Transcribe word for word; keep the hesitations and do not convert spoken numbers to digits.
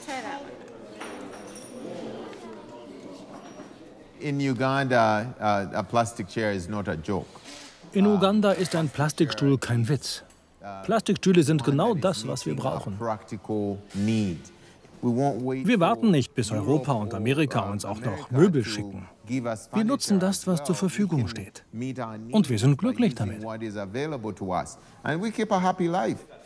In Uganda, uh, a plastic chair is not a joke. In Uganda ist ein Plastikstuhl kein Witz. Plastikstühle sind genau das, was wir brauchen. Wir warten nicht, bis Europa und Amerika uns auch noch Möbel schicken. Wir nutzen das, was zur Verfügung steht. Und wir sind glücklich damit.